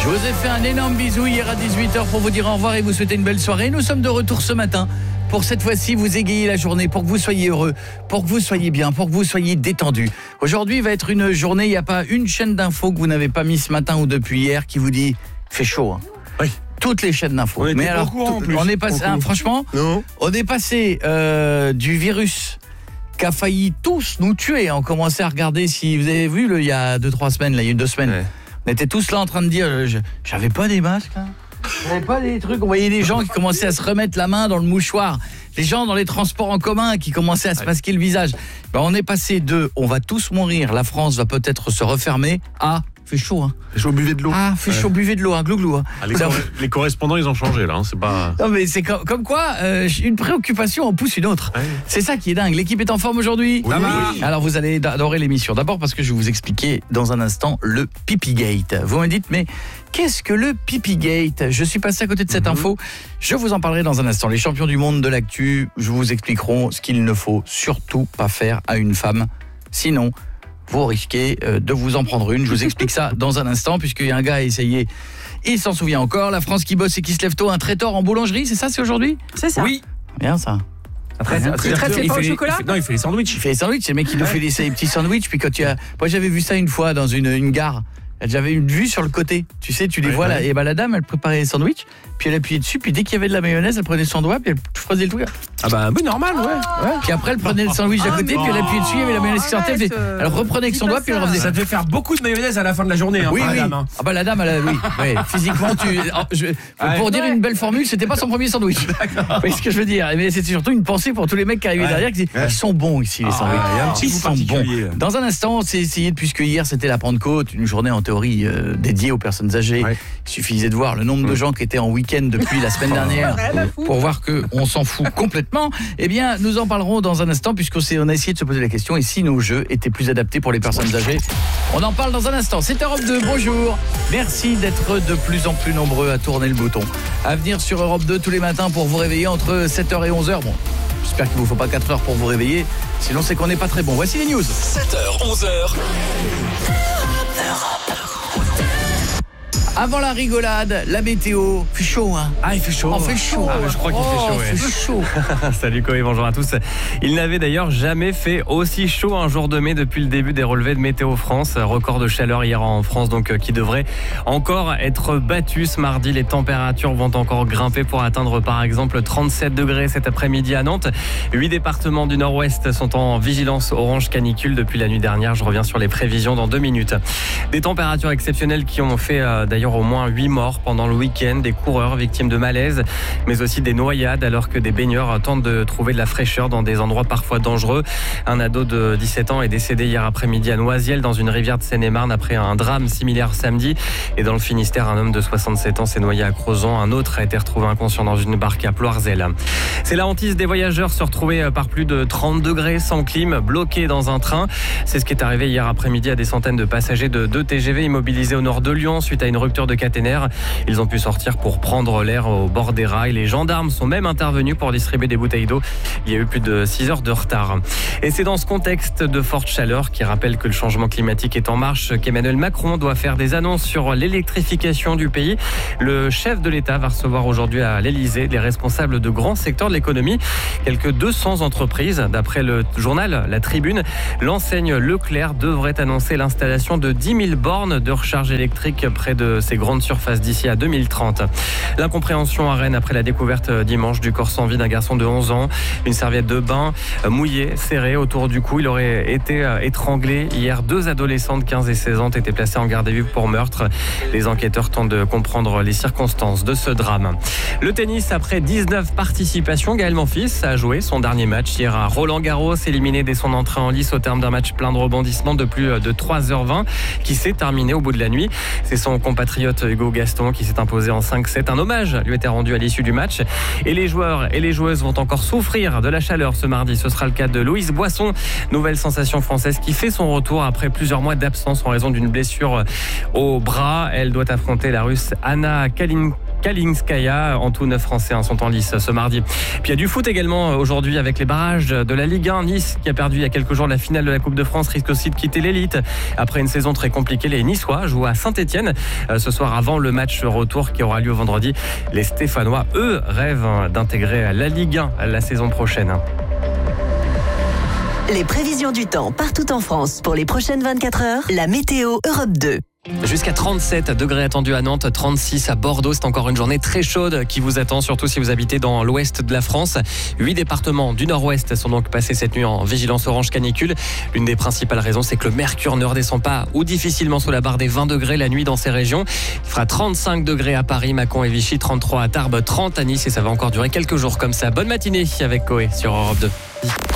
Je vous ai fait un énorme bisou hier à 18h pour vous dire au revoir et vous souhaiter une belle soirée. Nous sommes de retour ce matin pour cette fois-ci vous égayer la journée, pour que vous soyez heureux, pour que vous soyez bien, pour que vous soyez détendus. Aujourd'hui va être une journée, il n'y a pas une chaîne d'infos que vous n'avez pas mis ce matin ou depuis hier qui vous dit « fait chaud ». Oui. Toutes les chaînes d'infos. Mais alors, on est passé, franchement, non. On est passé du virus qui a failli tous nous tuer. On commençait à regarder, si vous avez vu il y a 2-3 semaines, il y a eu 2 semaines. Ouais. On était tous là en train de dire j'avais pas des masques là. J'avais pas des trucs, on voyait des gens qui commençaient à se remettre la main dans le mouchoir, les gens dans les transports en commun qui commençaient à se masquer le visage. On est passé de on va tous mourir, la France va peut-être se refermer à fait chaud hein. Fait chaud, buvez de l'eau. Ah, fait chaud, buvez de l'eau, hein, glou-glou. Hein. Ah, les correspondants, ils ont changé là, hein, c'est pas... Non mais c'est comme quoi, une préoccupation en pousse une autre. Ouais. C'est ça qui est dingue. L'équipe est en forme aujourd'hui. Oui. Alors vous allez adorer l'émission. D'abord parce que je vais vous expliquer dans un instant le Pipigate. Vous me dites, mais qu'est-ce que le Pipigate ? Je suis passé à côté de cette info. Je vous en parlerai dans un instant. Les champions du monde de l'actu, je vous expliqueront ce qu'il ne faut surtout pas faire à une femme. Sinon, vous risquez de vous en prendre une. Je vous explique ça dans un instant, puisqu'il y a un gars à essayer. Il s'en souvient encore. La France qui bosse et qui se lève tôt. Un traiteur en boulangerie, c'est ça, c'est aujourd'hui ? C'est ça. Oui. Bien ça. Il traite les pains au chocolat ? Non, il fait les sandwichs. Il fait les sandwichs, c'est le mec qui nous fait les petits sandwichs. Puis quand moi j'avais vu ça une fois dans une gare. J'avais une vue sur le côté. Tu sais, tu les vois là. Et la dame, elle préparait les sandwichs. Puis elle appuyait dessus. Puis dès qu'il y avait de la mayonnaise, elle prenait son doigt. Puis elle faisait le truc. Ah bah oui, normal, ouais. Puis après, elle prenait le sandwich d'à côté. Puis elle appuyait dessus. Il y avait la mayonnaise qui sortait. Elle reprenait avec son doigt. Puis elle refaisait. Ça devait faire beaucoup de mayonnaise à la fin de la journée. Oui, la oui. dame, hein. Ah bah la dame, oui. Physiquement, pour dire une belle formule, c'était pas son premier sandwich. Vous voyez ce que je veux dire ? Mais c'était surtout une pensée pour tous les mecs qui arrivaient derrière. Qui disaient, ils sont bons ici, les sandwichs. Ils sont bons. Dans un instant, c'est essayé, puisque hier c'était la Pentecôte, une journée en théorie dédiée aux personnes âgées. Ouais. Il suffisait de voir le nombre de gens qui étaient en week-end depuis la semaine dernière pour voir qu'on s'en fout complètement. Eh bien, nous en parlerons dans un instant, puisqu'on a essayé de se poser la question, et si nos jeux étaient plus adaptés pour les personnes âgées. On en parle dans un instant. C'est Europe 2, bonjour. Merci d'être de plus en plus nombreux à tourner le bouton. À venir sur Europe 2 tous les matins pour vous réveiller entre 7h et 11h. Bon, j'espère qu'il ne vous faut pas 4 heures pour vous réveiller, sinon c'est qu'on n'est pas très bon. Voici les news. 7h, 11h. Avant la rigolade, la météo, fait chaud hein. Ah, il fait chaud. Fait chaud. Ah, je crois qu'il fait chaud, ouais. Fait chaud. Salut Koé, bonjour à tous. Il n'avait d'ailleurs jamais fait aussi chaud un jour de mai depuis le début des relevés de Météo France. Record de chaleur hier en France, donc qui devrait encore être battu ce mardi. Les températures vont encore grimper pour atteindre par exemple 37 degrés cet après-midi à Nantes. 8 départements du nord-ouest sont en vigilance orange canicule depuis la nuit dernière. Je reviens sur les prévisions dans 2 minutes. Des températures exceptionnelles qui ont fait d'ailleurs au moins 8 morts pendant le week-end, des coureurs victimes de malaise, mais aussi des noyades alors que des baigneurs tentent de trouver de la fraîcheur dans des endroits parfois dangereux. Un ado de 17 ans est décédé hier après-midi à Noisiel dans une rivière de Seine-et-Marne après un drame similaire samedi. Et dans le Finistère, un homme de 67 ans s'est noyé à Crozon. Un autre a été retrouvé inconscient dans une barque à Ploirzel. C'est la hantise des voyageurs se retrouver par plus de 30 degrés sans clim, bloqués dans un train. C'est ce qui est arrivé hier après-midi à des centaines de passagers de 2 TGV immobilisés au nord de Lyon suite à une rupture de caténaire. Ils ont pu sortir pour prendre l'air au bord des rails. Les gendarmes sont même intervenus pour distribuer des bouteilles d'eau. Il y a eu plus de 6 heures de retard. Et c'est dans ce contexte de forte chaleur qui rappelle que le changement climatique est en marche qu'Emmanuel Macron doit faire des annonces sur l'électrification du pays. Le chef de l'État va recevoir aujourd'hui à l'Elysée les responsables de grands secteurs de l'économie. Quelques 200 entreprises. D'après le journal La Tribune, l'enseigne Leclerc devrait annoncer l'installation de 10 000 bornes de recharge électrique près de ces grandes surfaces d'ici à 2030. L'incompréhension à Rennes après la découverte dimanche du corps sans vie d'un garçon de 11 ans. Une serviette de bain mouillée, serrée autour du cou. Il aurait été étranglé. Hier, 2 adolescents de 15 et 16 ans étaient placés en garde à vue pour meurtre. Les enquêteurs tentent de comprendre les circonstances de ce drame. Le tennis, après 19 participations, Gaël Monfils a joué son dernier match hier à Roland-Garros, éliminé dès son entrée en lice au terme d'un match plein de rebondissements de plus de 3h20 qui s'est terminé au bout de la nuit. C'est son compatriote Hugo Gaston qui s'est imposé en 5-7. Un hommage lui était rendu à l'issue du match. Et les joueurs et les joueuses vont encore souffrir de la chaleur ce mardi. Ce sera le cas de Louise Boisson, nouvelle sensation française qui fait son retour après plusieurs mois d'absence en raison d'une blessure au bras. Elle doit affronter la Russe Anna Kalinskaya. En tout, 9 Français sont en lice ce mardi. Puis il y a du foot également aujourd'hui avec les barrages de la Ligue 1. Nice, qui a perdu il y a quelques jours la finale de la Coupe de France, risque aussi de quitter l'élite. Après une saison très compliquée, les Niçois jouent à Saint-Etienne ce soir avant le match retour qui aura lieu vendredi. Les Stéphanois, eux, rêvent d'intégrer la Ligue 1 la saison prochaine. Les prévisions du temps partout en France pour les prochaines 24 heures, la météo Europe 2. Jusqu'à 37 degrés attendus à Nantes, 36 à Bordeaux. C'est encore une journée très chaude qui vous attend, surtout si vous habitez dans l'ouest de la France. 8 départements du nord-ouest sont donc passés cette nuit en vigilance orange canicule. L'une des principales raisons, c'est que le mercure ne redescend pas ou difficilement sous la barre des 20 degrés la nuit dans ces régions. Il fera 35 degrés à Paris, Mâcon et Vichy, 33 à Tarbes, 30 à Nice et ça va encore durer quelques jours comme ça. Bonne matinée avec Coé sur Europe 2.